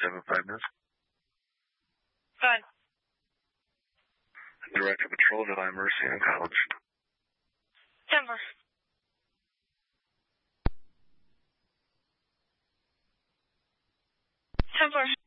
75 minutes. Fine. Director Patrol, Divine Mercy on College. Denver. Denver.